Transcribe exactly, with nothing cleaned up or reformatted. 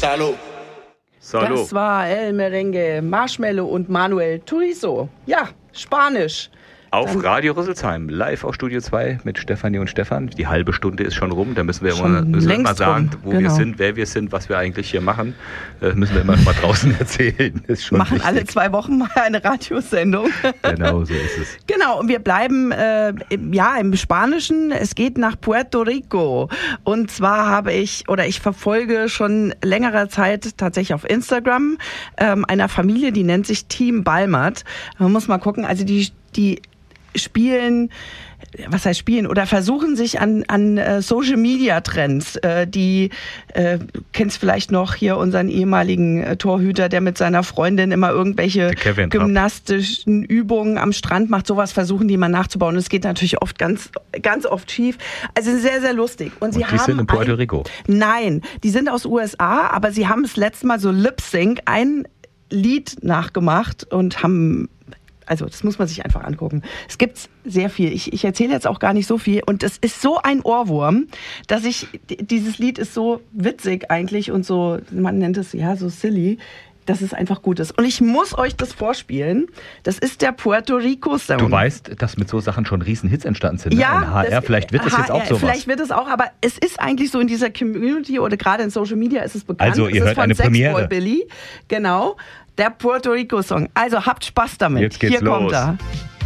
Salud. Salud. Das war El Merengue, Marshmallow und Manuel Turizo. Ja, Spanisch. Auf Dann Radio Rüsselsheim, live auf Studio zwei mit Stefanie und Stefan. Die halbe Stunde ist schon rum, da müssen wir Schon immer, müssen wir längst immer sagen, rum, wo genau. wir sind, wer wir sind, was wir eigentlich hier machen. Das müssen wir immer noch mal draußen erzählen. Das ist schon machen wichtig. alle zwei Wochen mal eine Radiosendung. Genau, so ist es. Genau, und wir bleiben äh, im, ja, im Spanischen. Es geht nach Puerto Rico. Und zwar habe ich, oder ich verfolge schon längerer Zeit tatsächlich auf Instagram ähm, einer Familie, die nennt sich Team Balmert. Man muss mal gucken, also die, die spielen, was heißt spielen, oder versuchen sich an, an äh, Social-Media-Trends, äh, die, äh, kennst vielleicht noch hier unseren ehemaligen äh, Torhüter, der mit seiner Freundin immer irgendwelche gymnastischen Übungen am Strand macht, sowas versuchen die mal nachzubauen. Und es geht natürlich oft ganz, ganz oft schief. Also sehr, sehr lustig. Und, sie Und die haben sind in Puerto ein, Rico? Nein, die sind aus U S A, aber sie haben das letzte Mal so Lip-Sync ein Lied nachgemacht und haben... Also das muss man sich einfach angucken. Es gibt sehr viel. Ich, ich erzähle jetzt auch gar nicht so viel. Und es ist so ein Ohrwurm, dass ich, dieses Lied ist so witzig eigentlich und so, man nennt es ja so silly, dass es einfach gut ist. Und ich muss euch das vorspielen. Das ist der Puerto Rico Sound. Du weißt, dass mit so Sachen schon Riesenhits entstanden sind. Ja, ne? In H R, das, vielleicht wird es jetzt auch sowas. Vielleicht wird es auch, aber es ist eigentlich so in dieser Community oder gerade in Social Media ist es bekannt. Also, ihr es hört ist von eine Premiere. Sexboy Billy. Genau. Der Puerto Rico Song. Also habt Spaß damit. Jetzt geht's Hier los. kommt er.